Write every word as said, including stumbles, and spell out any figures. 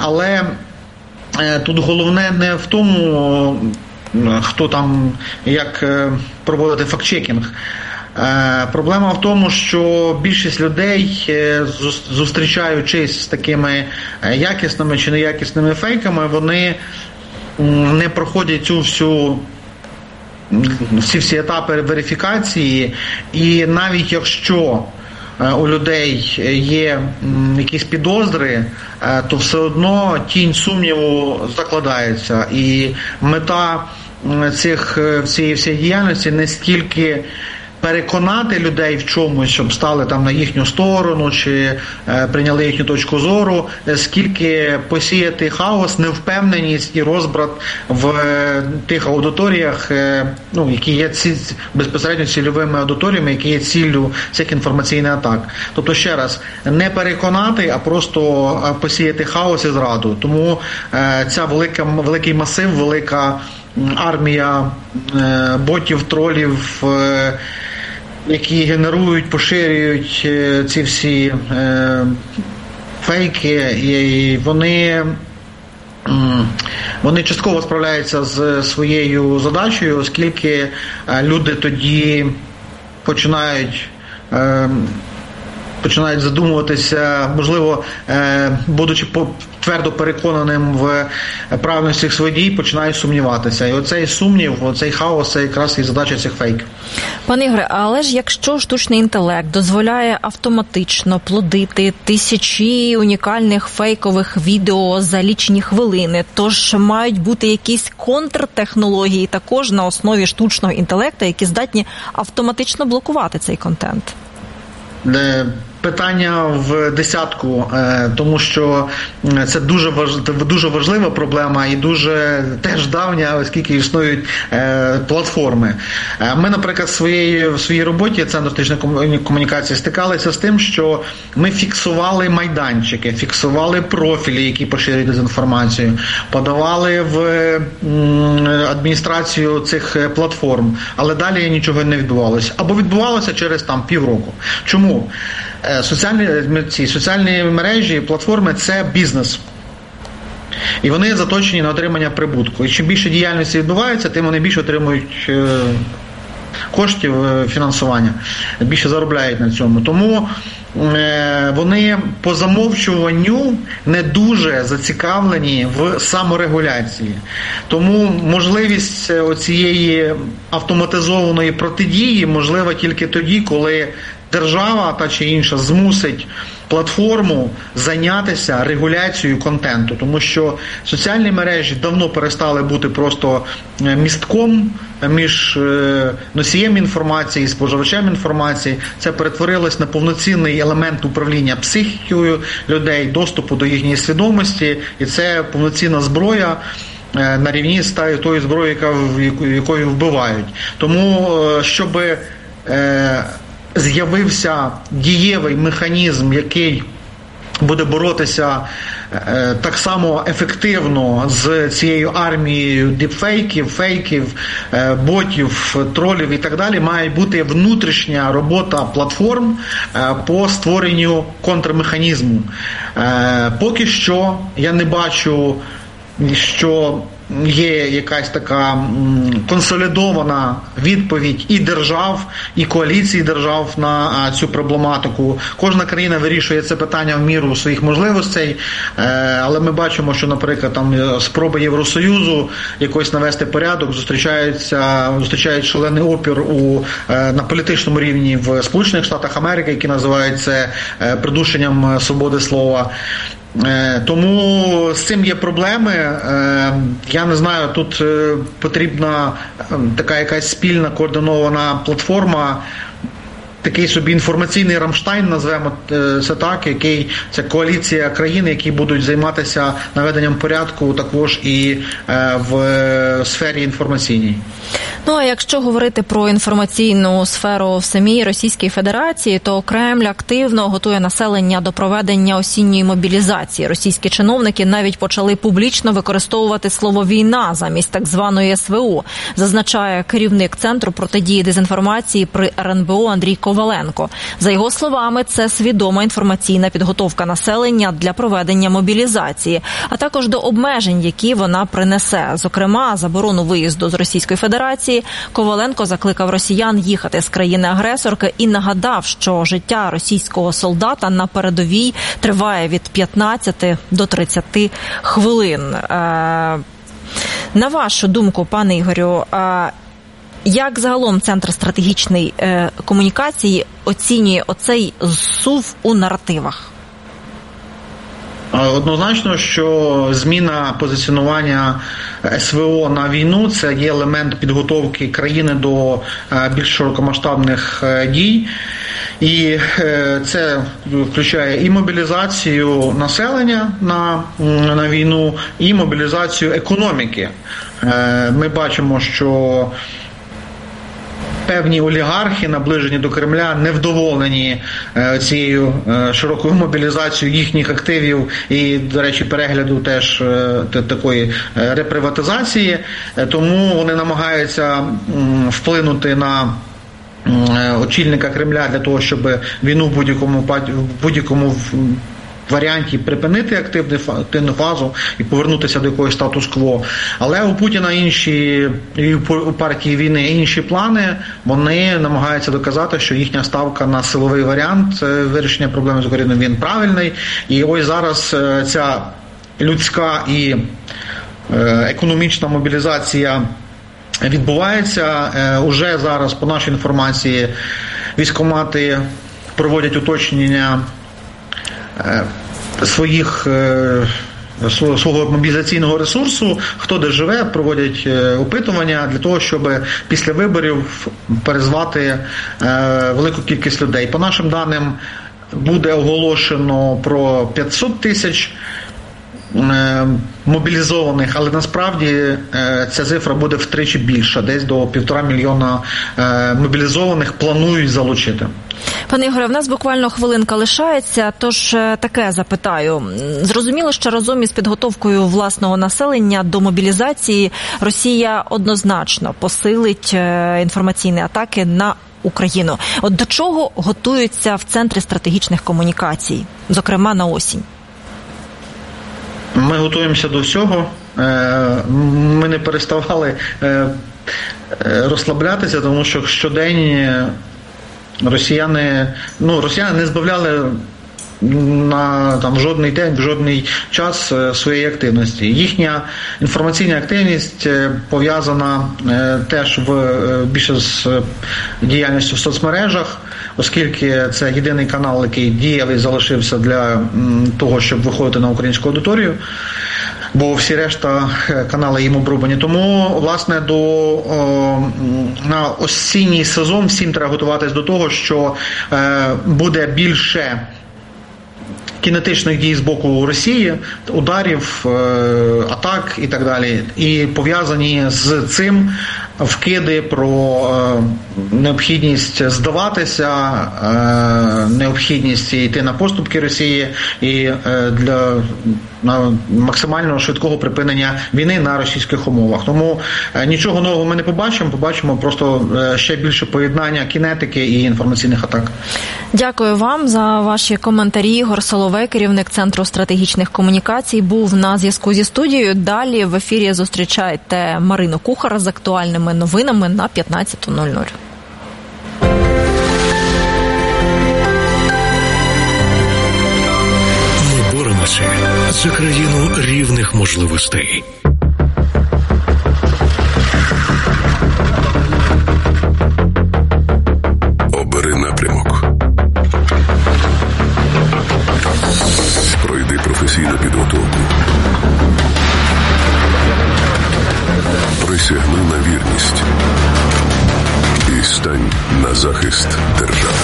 Але тут головне не в тому, хто там, як проводити фактчекінг. Проблема в тому, що більшість людей, зустрічаючись з такими якісними чи неякісними фейками, вони не проходять цю всю всі всі етапи верифікації, і навіть якщо у людей є якісь підозри, то все одно тінь сумніву закладається. І мета цих всієї всієї діяльності не стільки переконати людей в чомусь, щоб стали там на їхню сторону чи е, прийняли їхню точку зору, скільки посіяти хаос, невпевненість і розбрат в е, тих аудиторіях, е, ну, які є ці, безпосередньо цільовими аудиторіями, які є ціллю цих інформаційних атак. Тобто, ще раз, не переконати, а просто посіяти хаос і зраду. Тому е, ця велика, великий масив, велика армія е, ботів, тролів, е, які генерують, поширюють е, ці всі е, фейки, і вони, е, вони частково справляються з своєю задачею, оскільки е, люди тоді починають е, починають задумуватися, можливо, е, будучи по твердо переконаним в правильності своїх дій, починають сумніватися. І оцей сумнів, оцей хаос – це якраз і задача цих фейків. Пане Ігоре, але ж якщо штучний інтелект дозволяє автоматично плодити тисячі унікальних фейкових відео за лічені хвилини, то ж мають бути якісь контртехнології також на основі штучного інтелекту, які здатні автоматично блокувати цей контент? Питання в десятку, тому що це дуже важлива, дуже важлива проблема і дуже теж давня, оскільки існують платформи. Ми, наприклад, в своїй, в своїй роботі Центру стратегічної комунікації стикалися з тим, що ми фіксували майданчики, фіксували профілі, які поширюють дезінформацію, подавали в адміністрацію цих платформ, але далі нічого не відбувалося. Або відбувалося через там півроку. Чому? Соціальні, ці соціальні мережі, платформи – це бізнес. І вони заточені на отримання прибутку. І чим більше діяльності відбувається, тим вони більше отримують коштів фінансування, більше заробляють на цьому. Тому вони по замовчуванню не дуже зацікавлені в саморегуляції. Тому можливість оцієї автоматизованої протидії можлива тільки тоді, коли держава та чи інша змусить платформу зайнятися регуляцією контенту, тому що соціальні мережі давно перестали бути просто містком між носієм інформації і споживачем інформації. Це перетворилось на повноцінний елемент управління психікою людей, доступу до їхньої свідомості, і це повноцінна зброя на рівні з тою зброєю, якою вбивають. Тому, щоб з'явився дієвий механізм, який буде боротися е, так само ефективно з цією армією діпфейків, фейків, е, ботів, тролів і так далі, має бути внутрішня робота платформ е, по створенню контрмеханізму. Е, поки що я не бачу, що є якась така консолідована відповідь і держав, і коаліції держав на цю проблематику. Кожна країна вирішує це питання в міру своїх можливостей, але ми бачимо, що, наприклад, там спроби Євросоюзу якось навести порядок зустрічаються, зустрічають шалений опір у, на політичному рівні в Сполучених Штатах Америки, які називають це придушенням свободи слова. Тому з цим є проблеми. Я не знаю, тут потрібна така якась спільна координована платформа, такий собі інформаційний Рамштайн, назвемо це так, який це коаліція країн, які будуть займатися наведенням порядку також і в сфері інформаційній. Ну, а якщо говорити про інформаційну сферу в самій Російській Федерації, то Кремль активно готує населення до проведення осінньої мобілізації. Російські чиновники навіть почали публічно використовувати слово «війна» замість так званої ес ве о, зазначає керівник Центру протидії дезінформації при ер ен бе о Андрій Ковальчук. Коваленко. За його словами, це свідома інформаційна підготовка населення для проведення мобілізації, а також до обмежень, які вона принесе. Зокрема, заборону виїзду з Російської Федерації. Коваленко закликав росіян їхати з країни-агресорки і нагадав, що життя російського солдата на передовій триває від п'ятнадцяти до тридцяти хвилин. На вашу думку, пане Ігорю, як загалом Центр стратегічної комунікації оцінює оцей зсув у наративах? Однозначно, що зміна позиціонування ес ве о на війну – це є елемент підготовки країни до більш широкомасштабних дій. І це включає і мобілізацію населення на, на війну, і мобілізацію економіки. Ми бачимо, що певні олігархи, наближені до Кремля, невдоволені цією широкою мобілізацією їхніх активів і, до речі, перегляду теж такої реприватизації. Тому вони намагаються вплинути на очільника Кремля для того, щоб війну в будь-якому, в будь-якому варіанті припинити активну фазу і повернутися до якогось статус-кво. Але у Путіна інші, і у партії війни інші плани, вони намагаються доказати, що їхня ставка на силовий варіант вирішення проблеми з Україною, він правильний. І ось зараз ця людська і економічна мобілізація відбувається. Уже зараз, по нашій інформації, військкомати проводять уточнення своїх, свого мобілізаційного ресурсу, хто де живе, проводять опитування для того, щоб після виборів перезвати велику кількість людей. По нашим даним, буде оголошено про п'ятсот тисяч мобілізованих, але насправді ця цифра буде втричі більша, десь до півтора мільйона мобілізованих планують залучити. Пане Ігоре, в нас буквально хвилинка лишається, тож таке запитаю. Зрозуміло, що разом із підготовкою власного населення до мобілізації Росія однозначно посилить інформаційні атаки на Україну. От до чого готуються в Центрі стратегічних комунікацій, зокрема на осінь? Ми готуємося до всього. Ми не переставали розслаблятися, тому що щодень росіяни, ну, росіяни не збавляли на там в жодний день, в жодний час своєї активності. Їхня інформаційна активність пов'язана теж в більше з діяльністю в соцмережах, оскільки це єдиний канал, який дієвий залишився для того, щоб виходити на українську аудиторію, бо всі решта канали їм обрубані. Тому, власне, до, о, на осінній сезон всім треба готуватись до того, що е, буде більше кінетичних дій з боку Росії, ударів, атак і так далі. І пов'язані з цим вкиди про необхідність здаватися, необхідність йти на поступки Росії і для на максимально швидкого припинення війни на російських умовах. Тому нічого нового ми не побачимо, побачимо просто ще більше поєднання кінетики і інформаційних атак. Дякую вам за ваші коментарі. Ігор Соловей, керівник Центру стратегічних комунікацій, був на зв'язку зі студією. Далі в ефірі зустрічайте Марину Кухар з актуальними новинами на п'ятнадцята нуль нуль. Ми боремося за країну рівних можливостей. Обери напрямок. Пройди професійну підготовку. Присягни на вірність і стань на захист держави.